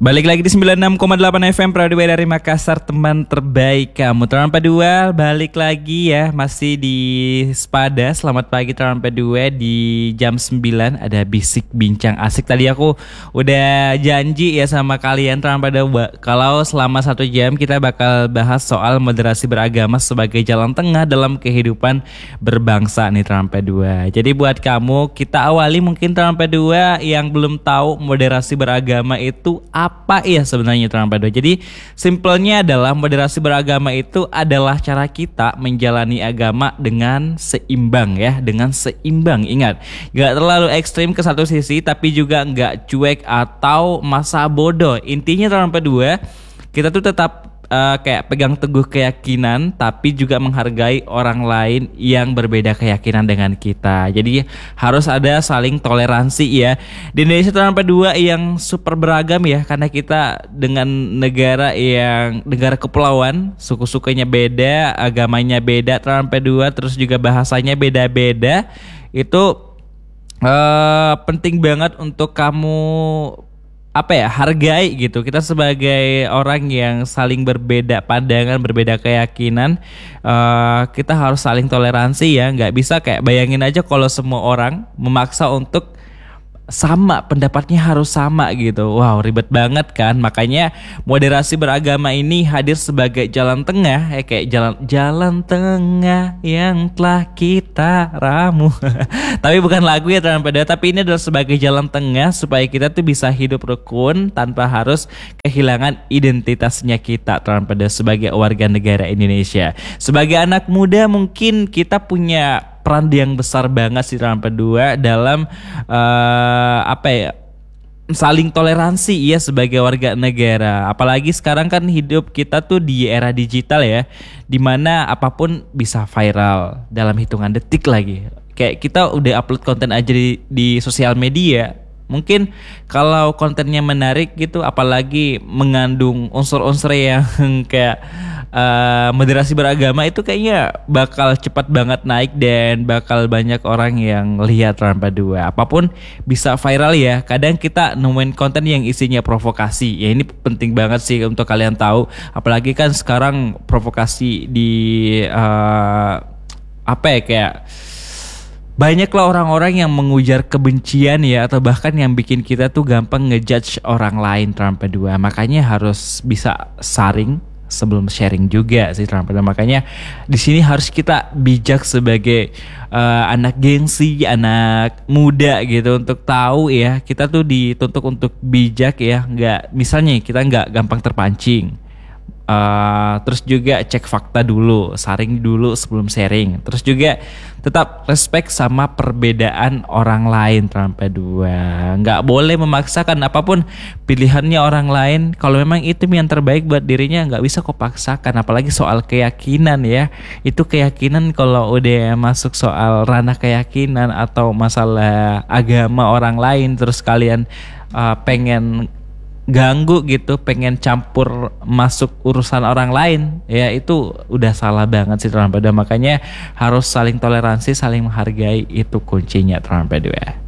Balik lagi di 96,8 FM Pradua dari Makassar, teman terbaik kamu. Teman Padua balik lagi ya, masih di Spada. Selamat pagi teman Padua, di jam 9 ada bisik bincang asik. Tadi aku udah janji ya sama kalian teman Padua, kalau selama 1 jam kita bakal bahas soal moderasi beragama sebagai jalan tengah dalam kehidupan berbangsa nih teman Padua. Jadi buat kamu, kita awali mungkin teman Padua yang belum tahu moderasi beragama itu apa ya sebenarnya teman Padua. Jadi simpelnya adalah moderasi beragama itu adalah cara kita menjalani agama dengan seimbang ya, dengan seimbang. Ingat, gak terlalu ekstrim ke satu sisi tapi juga gak cuek atau masa bodoh. Intinya teman Padua, kita tuh tetap kayak pegang teguh keyakinan tapi juga menghargai orang lain yang berbeda keyakinan dengan kita. Jadi harus ada saling toleransi ya. Di Indonesia teman Padua yang super beragam ya, karena kita dengan negara kepulauan, suku-sukunya beda, agamanya beda teman Padua, terus juga bahasanya beda-beda. Itu penting banget untuk kamu hargai gitu. Kita sebagai orang yang saling berbeda pandangan, berbeda keyakinan, kita harus saling toleransi ya. Nggak bisa kayak bayangin aja kalau semua orang memaksa untuk sama, pendapatnya harus sama gitu. Wow, ribet banget kan. Makanya moderasi beragama ini hadir sebagai jalan tengah ya, kayak jalan tengah yang telah kita ramu. Tapi bukan lagu ya teman Padua, tapi ini adalah sebagai jalan tengah supaya kita tuh bisa hidup rukun tanpa harus kehilangan identitasnya kita teman Padua sebagai warga negara Indonesia. Sebagai anak muda mungkin kita punya peran yang besar banget sih teman Padua dalam saling toleransi ya sebagai warga negara. Apalagi sekarang kan hidup kita tuh di era digital ya, dimana apapun bisa viral dalam hitungan detik lagi. Kayak kita udah upload konten aja di sosial media, mungkin kalau kontennya menarik gitu, apalagi mengandung unsur-unsur yang kayak moderasi beragama, itu kayaknya bakal cepat banget naik dan bakal banyak orang yang lihat teman Padua. Apapun bisa viral ya. Kadang kita nemuin konten yang isinya provokasi. Ya ini penting banget sih untuk kalian tahu. Apalagi kan sekarang provokasi di kayak banyaklah orang-orang yang mengujar kebencian ya, atau bahkan yang bikin kita tuh gampang ngejudge orang lain teman Padua. Makanya harus bisa saring sebelum sharing juga sih teman Padua. Makanya di sini harus kita bijak sebagai anak gengsi, anak muda gitu, untuk tahu ya kita tuh dituntut untuk bijak ya. Misalnya kita nggak gampang terpancing. Terus juga cek fakta dulu, saring dulu sebelum sharing. Terus juga tetap respect sama perbedaan orang lain teman Padua. Nggak boleh memaksakan apapun pilihannya orang lain. Kalau memang itu yang terbaik buat dirinya, nggak bisa kok paksakan. Apalagi soal keyakinan ya. Itu keyakinan kalau udah masuk soal ranah keyakinan atau masalah agama orang lain, terus kalian pengen ganggu gitu, pengen campur masuk urusan orang lain ya, itu udah salah banget sih teman Padua. Makanya harus saling toleransi, saling menghargai, itu kuncinya teman Padua.